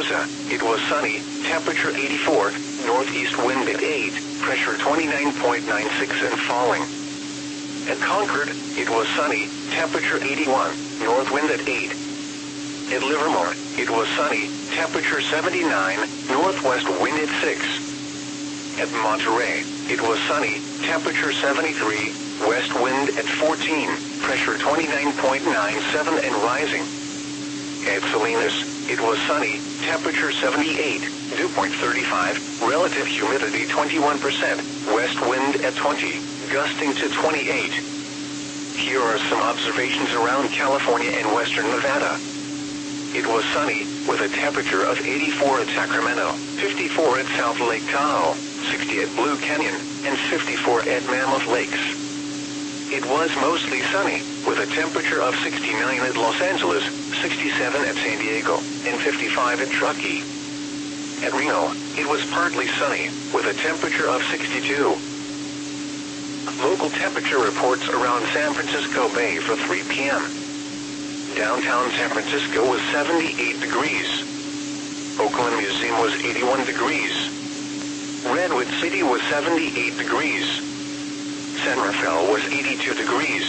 Mendoza, it was sunny, temperature 84, northeast wind at 8, pressure 29.96 and falling. At Concord, it was sunny, temperature 81, north wind at 8. At Livermore, it was sunny, temperature 79, northwest wind at 6. At Monterey, it was sunny, temperature 73, west wind at 14, pressure 29.97 and rising. At Salinas, it was sunny, temperature 78, dew point 35, relative humidity 21%, west wind at 20, gusting to 28. Here are some observations around California and western Nevada. It was sunny, with a temperature of 84 at Sacramento, 54 at South Lake Tahoe, 60 at Blue Canyon, and 54 at Mammoth Lakes. It was mostly sunny, with a temperature of 69 at Los Angeles, 67 at San Diego, and 55 at Truckee. At Reno, it was partly sunny, with a temperature of 62. Local temperature reports around San Francisco Bay for 3 p.m. Downtown San Francisco was 78 degrees. Oakland Museum was 81 degrees. Redwood City was 78 degrees. San Rafael was 82 degrees.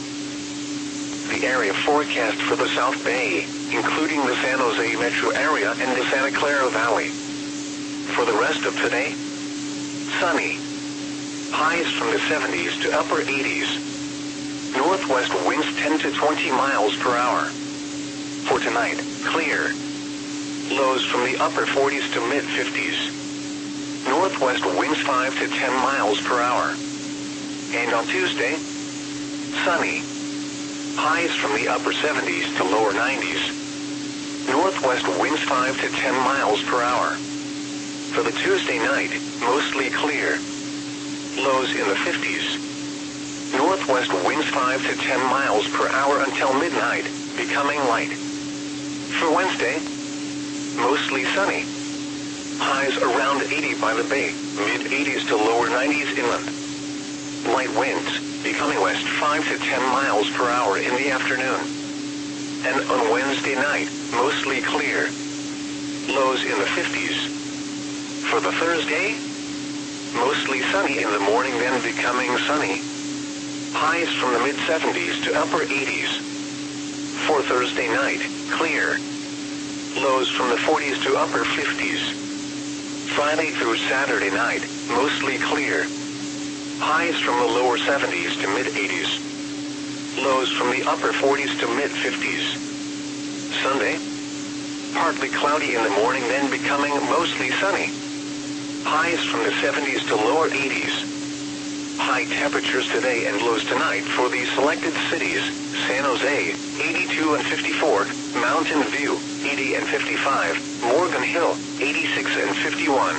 The area forecast for the South Bay, including the San Jose metro area and the Santa Clara Valley. For the rest of today, sunny. Highs from the 70s to upper 80s. Northwest winds 10 to 20 miles per hour. For tonight, clear. Lows from the upper 40s to mid-50s. Northwest winds 5 to 10 miles per hour. And on Tuesday, sunny. Highs from the upper 70s to lower 90s. Northwest winds 5 to 10 miles per hour. For the Tuesday night, mostly clear. Lows in the 50s. Northwest winds 5 to 10 miles per hour until midnight, becoming light. For Wednesday, mostly sunny. Highs around 80 by the bay, mid-80s to lower 90s inland. Light winds, becoming west 5 to 10 miles per hour in the afternoon. And on Wednesday night, mostly clear. Lows in the 50s. For the Thursday, mostly sunny in the morning, then becoming sunny. Highs from the mid-70s to upper 80s. For Thursday night, clear. Lows from the 40s to upper 50s. Friday through Saturday night, mostly clear. Highs from the lower 70s to mid-80s. Lows from the upper 40s to mid-50s. Sunday, partly cloudy in the morning, then becoming mostly sunny. Highs from the 70s to lower 80s. High temperatures today and lows tonight for the selected cities: San Jose, 82 and 54, Mountain View, 80 and 55, Morgan Hill, 86 and 51.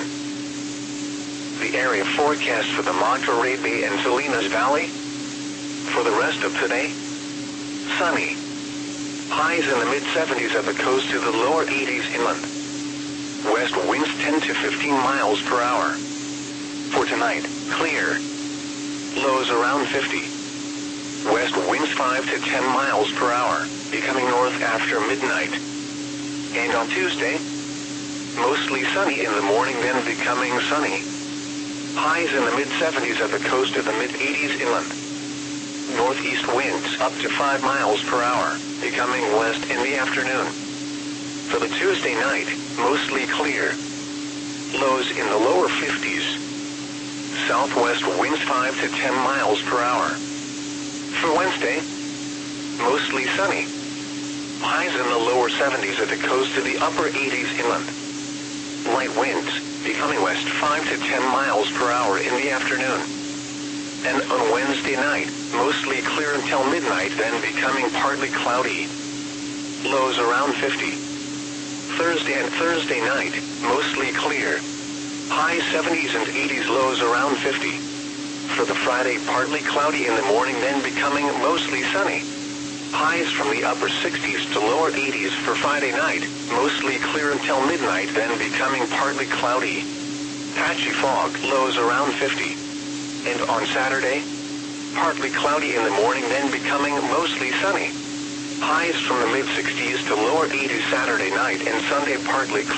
The area forecast for the Monterey Bay and Salinas Valley. For the rest of today, sunny. Highs in the mid-70s at the coast to the lower 80s inland. West winds 10 to 15 miles per hour. For tonight, clear. Lows around 50. West winds 5 to 10 miles per hour, becoming north after midnight. And on Tuesday, mostly sunny in the morning, then becoming sunny. Highs in the mid-70s at the coast to the mid-80s inland. Northeast winds up to 5 miles per hour, becoming west in the afternoon. For the Tuesday night, mostly clear. Lows in the lower 50s. Southwest winds 5 to 10 miles per hour. For Wednesday, mostly sunny. Highs in the lower 70s at the coast to the upper 80s inland. Light winds, becoming west 5 to 10 miles per hour in the afternoon. And on Wednesday night, mostly clear until midnight, then becoming partly cloudy. Lows around 50. Thursday and Thursday night, mostly clear. High 70s and 80s, lows around 50. For the Friday, partly cloudy in the morning, then becoming mostly sunny. Highs from the upper 60s to lower 80s for Friday night, mostly clear until midnight, then becoming partly cloudy. Patchy fog, lows around 50. And on Saturday, partly cloudy in the morning, then becoming mostly sunny. Highs from the mid-60s to lower 80s Saturday night, and Sunday partly cloudy.